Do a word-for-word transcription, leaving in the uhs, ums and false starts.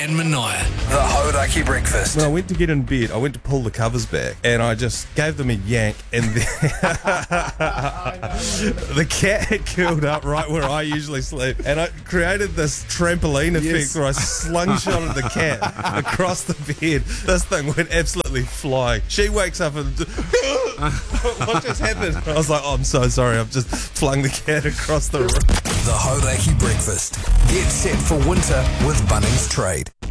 and Mania. The Hauraki Breakfast. When I went to get in bed, I went to pull the covers back, and I just gave them a yank, and the, the cat had curled up right where I usually sleep, and I created this trampoline effect Yes. where I slingshotted the cat across the bed. This thing went absolutely flying. She wakes up and what just happened? I was like, oh, I'm so sorry. I've just flung the cat across the room. The Hauraki Breakfast. Get set for winter with Bunnings Trade.